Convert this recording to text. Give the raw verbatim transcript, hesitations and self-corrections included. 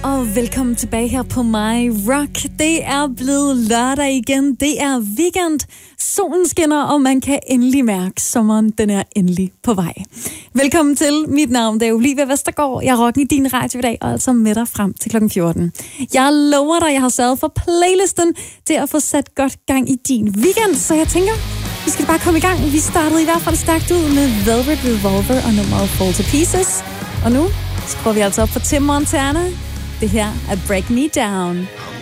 Og velkommen tilbage her på My Rock. Det er blevet lørdag igen. Det er weekend. Solen skinner, og man kan endelig mærke, sommeren den er endelig på vej. Velkommen til. Mit navn det er Olivia Vestergaard. Jeg rocker i din radio i dag, og altså med dig frem til klokken fjorten. Jeg lover dig, jeg har sørget for playlisten til at få sat godt gang i din weekend. Så jeg tænker, vi skal bare komme i gang. Vi startede i hvert fald stærkt ud med Velvet Revolver og nummeret Fall to Pieces. Og nu skruer vi altså op for Tim Montana. Det her er Break Me Down.